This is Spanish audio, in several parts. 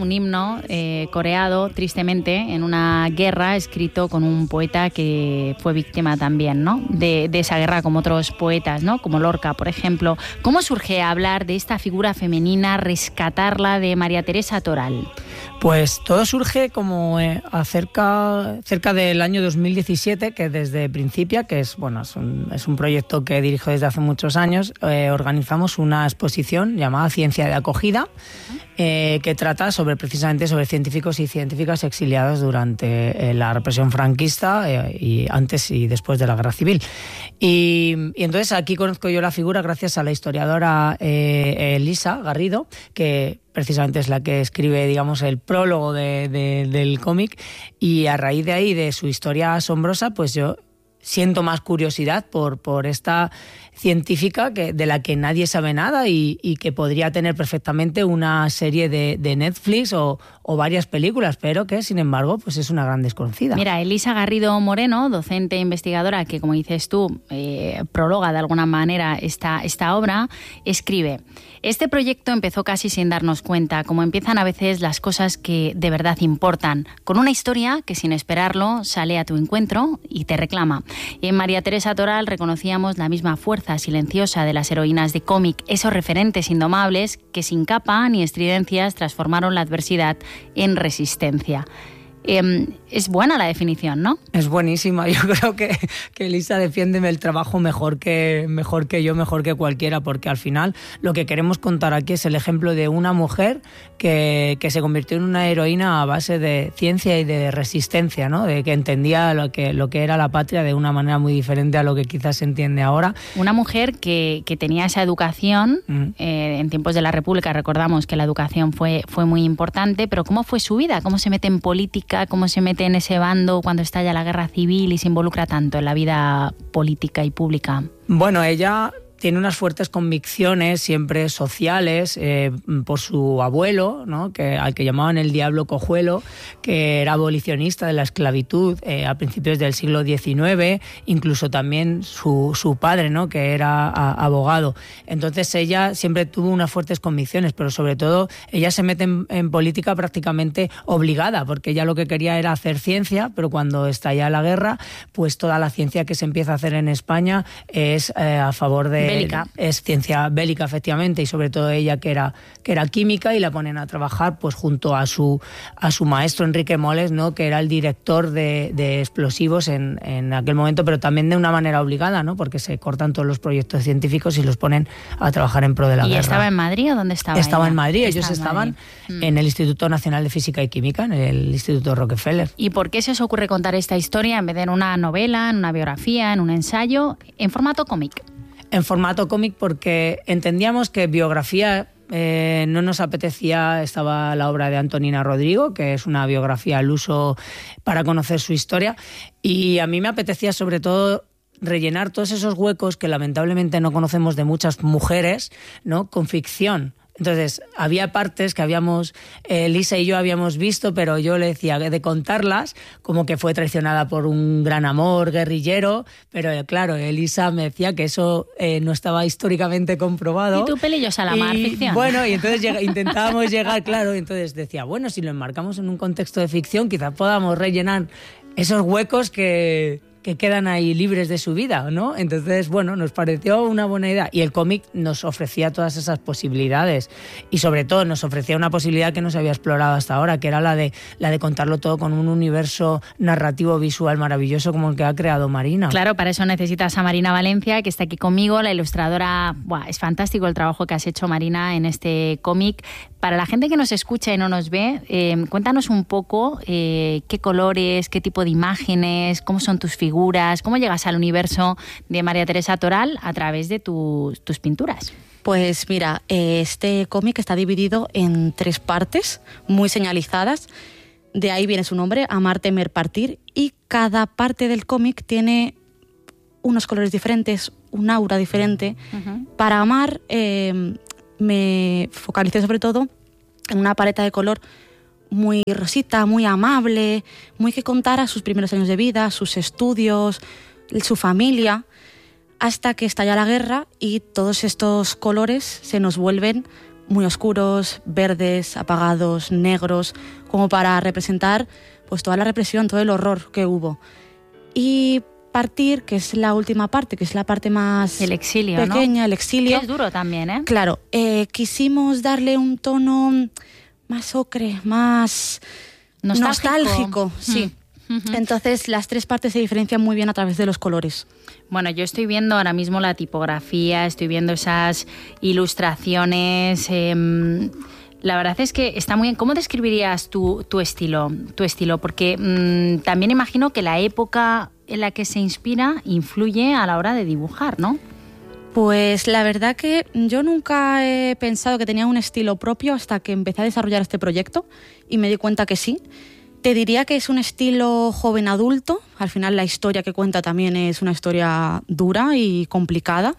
un himno coreado tristemente en una guerra, escrito con un poeta que fue víctima también, ¿no? de esa guerra, como otros poetas, ¿no? Como Lorca, por ejemplo. ¿Cómo surge hablar de esta figura femenina, rescatarla de María Teresa Toral? Pues todo surge como cerca del año 2017, que desde Principia, que es un proyecto que dirijo desde hace muchos años, organizamos una exposición llamada Ciencia de Acogida, que trata precisamente sobre científicos y científicas exiliados durante la represión franquista y antes y después de la Guerra Civil. Y entonces aquí conozco yo la figura gracias a la historiadora Elisa Garrido, que precisamente es la que escribe, digamos, el prólogo del cómic, y a raíz de ahí, de su historia asombrosa, pues yo siento más curiosidad por esta científica de la que nadie sabe nada y que podría tener perfectamente una serie de Netflix o varias películas, pero que, sin embargo, pues es una gran desconocida. Mira, Elisa Garrido Moreno, docente e investigadora que, como dices tú, prologa de alguna manera esta obra, escribe: este proyecto empezó casi sin darnos cuenta, como empiezan a veces las cosas que de verdad importan, con una historia que sin esperarlo sale a tu encuentro y te reclama. Y en María Teresa Toral reconocíamos la misma fuerza silenciosa de las heroínas de cómic, esos referentes indomables que sin capa ni estridencias transformaron la adversidad en resistencia. Es buena la definición, ¿no? Es buenísima. Yo creo que Elisa defiende el trabajo mejor que yo, mejor que cualquiera, porque al final lo que queremos contar aquí es el ejemplo de una mujer que se convirtió en una heroína a base de ciencia y de resistencia, ¿no? De que entendía lo que era la patria de una manera muy diferente a lo que quizás se entiende ahora. Una mujer que tenía esa educación en tiempos de la República. Recordamos que la educación fue muy importante, pero ¿cómo fue su vida? ¿Cómo se mete en política? ¿Cómo se mete en ese bando cuando estalla la guerra civil y se involucra tanto en la vida política y pública? Bueno, ella tiene unas fuertes convicciones siempre sociales por su abuelo, ¿no? Al que llamaban el Diablo Cojuelo, que era abolicionista de la esclavitud a principios del siglo XIX, incluso también su padre, ¿no? Que era abogado. Entonces ella siempre tuvo unas fuertes convicciones, pero sobre todo ella se mete en política prácticamente obligada, porque ella lo que quería era hacer ciencia, pero cuando estalla la guerra, pues toda la ciencia que se empieza a hacer en España es a favor de... Es ciencia bélica, efectivamente, y sobre todo ella que era química, y la ponen a trabajar pues junto a su maestro Enrique Moles, ¿no? Que era el director de explosivos en aquel momento, pero también de una manera obligada, ¿no? Porque se cortan todos los proyectos científicos y los ponen a trabajar en pro de la guerra. ¿Y estaba en Madrid o dónde estaba? Estaba en Madrid. Ellos estaban en el Instituto Nacional de Física y Química, en el Instituto Rockefeller. ¿Y por qué se os ocurre contar esta historia en vez de en una novela, en una biografía, en un ensayo, en formato cómic? En formato cómic porque entendíamos que biografía no nos apetecía. Estaba la obra de Antonina Rodrigo, que es una biografía al uso para conocer su historia, y a mí me apetecía sobre todo rellenar todos esos huecos que lamentablemente no conocemos de muchas mujeres, ¿no? Con ficción. Entonces, había partes que Elisa y yo habíamos visto, pero yo le decía de contarlas como que fue traicionada por un gran amor guerrillero, pero claro, Elisa me decía que eso no estaba históricamente comprobado. Y tú, pelillos a la mar, ficción. Bueno, y entonces intentábamos llegar, claro, y entonces decía, bueno, si lo enmarcamos en un contexto de ficción, quizás podamos rellenar esos huecos que quedan ahí libres de su vida, ¿no? Entonces, bueno, nos pareció una buena idea. Y el cómic nos ofrecía todas esas posibilidades. Y sobre todo nos ofrecía una posibilidad que no se había explorado hasta ahora, que era la de contarlo todo con un universo narrativo visual maravilloso como el que ha creado Marina. Claro, para eso necesitas a Marina Valencia, que está aquí conmigo, la ilustradora. Es fantástico el trabajo que has hecho, Marina, en este cómic. Para la gente que nos escucha y no nos ve, cuéntanos un poco qué colores, qué tipo de imágenes, cómo son tus figuras, cómo llegas al universo de María Teresa Toral a través de tus pinturas. Pues mira, este cómic está dividido en 3 partes muy señalizadas. De ahí viene su nombre, Amar, Temer, Partir, y cada parte del cómic tiene unos colores diferentes, un aura diferente. Uh-huh. Para Amar me focalicé sobre todo en una paleta de color muy rosita, muy amable, muy que contara sus primeros años de vida, sus estudios, su familia, hasta que estalla la guerra y todos estos colores se nos vuelven muy oscuros, verdes, apagados, negros, como para representar pues toda la represión, todo el horror que hubo. Y Partir, que es la última parte, que es la parte más el exilio, pequeña, ¿no? El exilio. Que es duro también, ¿eh? Claro, quisimos darle un tono más ocre, más nostálgico, sí. Entonces las 3 partes se diferencian muy bien a través de los colores. Bueno, yo estoy viendo ahora mismo la tipografía, estoy viendo esas ilustraciones. La verdad es que está muy bien. ¿Cómo describirías tu estilo? Porque también imagino que la época en la que se inspira influye a la hora de dibujar, ¿no? Pues la verdad que yo nunca he pensado que tenía un estilo propio hasta que empecé a desarrollar este proyecto y me di cuenta que sí. Te diría que es un estilo joven adulto. Al final la historia que cuenta también es una historia dura y complicada.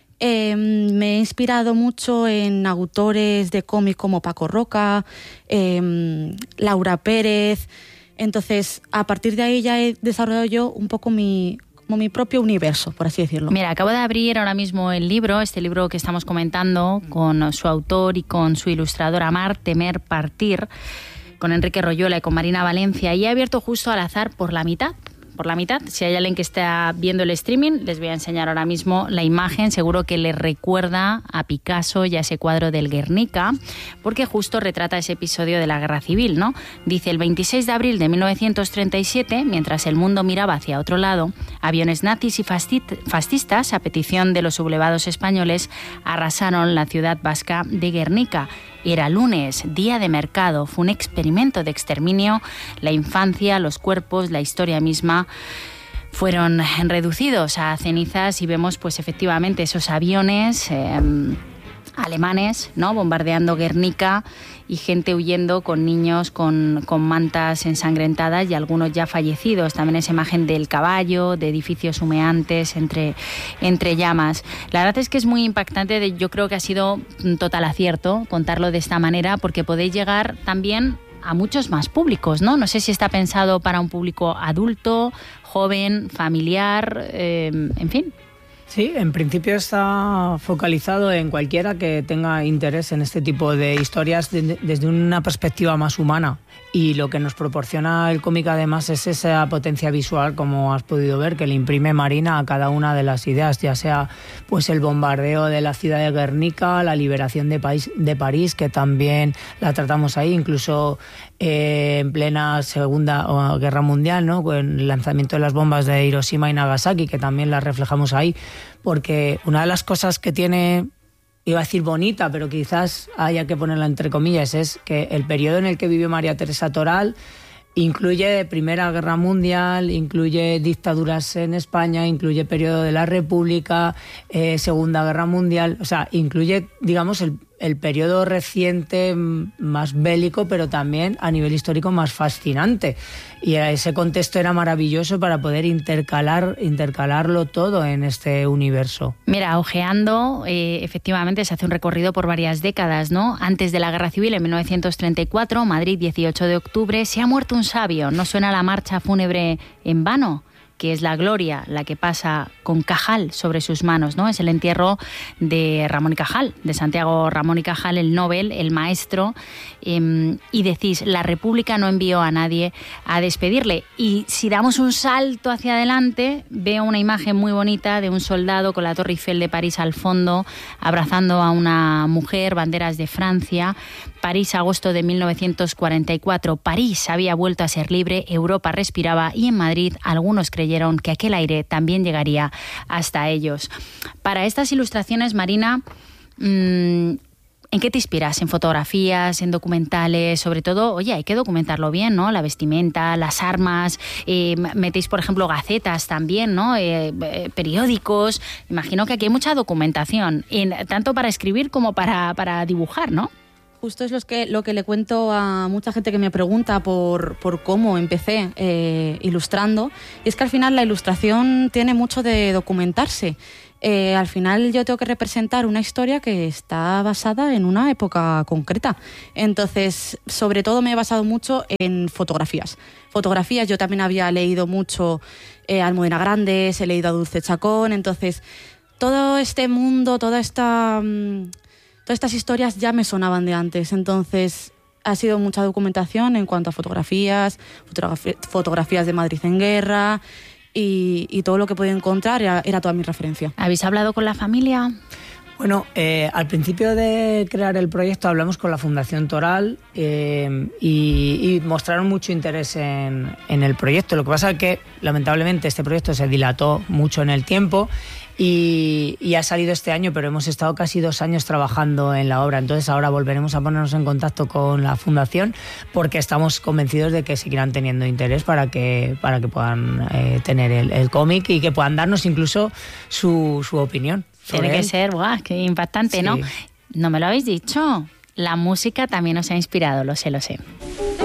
Me he inspirado mucho en autores de cómic como Paco Roca, Laura Pérez. Entonces, a partir de ahí ya he desarrollado yo un poco mi propio universo, por así decirlo. Mira, acabo de abrir ahora mismo el libro, este libro que estamos comentando, con su autor y con su ilustradora Amar, Temer, Partir, con Enrique Royola y con Marina Valencia, y he abierto justo al azar por la mitad. Si hay alguien que está viendo el streaming, les voy a enseñar ahora mismo la imagen. Seguro que les recuerda a Picasso y a ese cuadro del Guernica, porque justo retrata ese episodio de la Guerra Civil, ¿no? Dice: el 26 de abril de 1937, mientras el mundo miraba hacia otro lado, aviones nazis y fascistas, a petición de los sublevados españoles, arrasaron la ciudad vasca de Guernica. Era lunes, día de mercado, fue un experimento de exterminio. La infancia, los cuerpos, la historia misma fueron reducidos a cenizas y vemos pues efectivamente esos aviones alemanes, ¿no?, bombardeando Guernica y gente huyendo con niños con mantas ensangrentadas y algunos ya fallecidos. También esa imagen del caballo, de edificios humeantes entre llamas. La verdad es que es muy impactante. Yo creo que ha sido un total acierto contarlo de esta manera, porque podéis llegar también a muchos más públicos, ¿no? No sé si está pensado para un público adulto, joven, familiar, en fin. Sí, en principio está focalizado en cualquiera que tenga interés en este tipo de historias desde una perspectiva más humana. Y lo que nos proporciona el cómic además es esa potencia visual, como has podido ver, que le imprime Marina a cada una de las ideas, ya sea pues el bombardeo de la ciudad de Guernica, la liberación de París, que también la tratamos ahí, incluso en plena Segunda Guerra Mundial, ¿no?, con el lanzamiento de las bombas de Hiroshima y Nagasaki, que también las reflejamos ahí, porque una de las cosas que tiene, iba a decir bonita, pero quizás haya que ponerla entre comillas, es que el periodo en el que vivió María Teresa Toral incluye Primera Guerra Mundial, incluye dictaduras en España, incluye periodo de la República, Segunda Guerra Mundial, o sea, incluye, digamos, el periodo reciente más bélico, pero también a nivel histórico más fascinante. Y ese contexto era maravilloso para poder intercalarlo todo en este universo. Mira, ojeando, efectivamente se hace un recorrido por varias décadas, ¿no? Antes de la Guerra Civil, en 1934, Madrid, 18 de octubre, se ha muerto un sabio. ¿No suena la marcha fúnebre en vano?, que es la gloria la que pasa con Cajal sobre sus manos, ¿no? Es el entierro de Ramón y Cajal, de Santiago Ramón y Cajal, el Nobel, el maestro, y decís, la República no envió a nadie a despedirle. Y si damos un salto hacia adelante, veo una imagen muy bonita de un soldado con la Torre Eiffel de París al fondo, abrazando a una mujer, banderas de Francia. París, agosto de 1944. París había vuelto a ser libre, Europa respiraba y en Madrid algunos creyeron que aquel aire también llegaría hasta ellos. Para estas ilustraciones, Marina, ¿en qué te inspiras? ¿En fotografías, en documentales? Sobre todo, oye, hay que documentarlo bien, ¿no? La vestimenta, las armas, metéis, por ejemplo, gacetas también, ¿no? Periódicos. Imagino que aquí hay mucha documentación, tanto para escribir como para dibujar, ¿no? Justo es lo que le cuento a mucha gente que me pregunta por cómo empecé ilustrando. Y es que al final la ilustración tiene mucho de documentarse. Al final yo tengo que representar una historia que está basada en una época concreta. Entonces, sobre todo me he basado mucho en fotografías. Yo también había leído mucho Almudena Grandes, he leído a Dulce Chacón. Entonces, todo este mundo, toda esta todas estas historias ya me sonaban de antes, entonces ha sido mucha documentación en cuanto a fotografías de Madrid en guerra y todo lo que podía encontrar era toda mi referencia. ¿Habéis hablado con la familia? Bueno, al principio de crear el proyecto hablamos con la Fundación Toral y mostraron mucho interés en el proyecto. Lo que pasa es que, lamentablemente, este proyecto se dilató mucho en el tiempo y ha salido este año, pero hemos estado casi 2 años trabajando en la obra. Entonces ahora volveremos a ponernos en contacto con la Fundación porque estamos convencidos de que seguirán teniendo interés para que puedan tener el cómic y que puedan darnos incluso su opinión. Tiene que ser, ¡guau! ¡Qué impactante!, sí. ¿No? No me lo habéis dicho. La música también os ha inspirado, lo sé.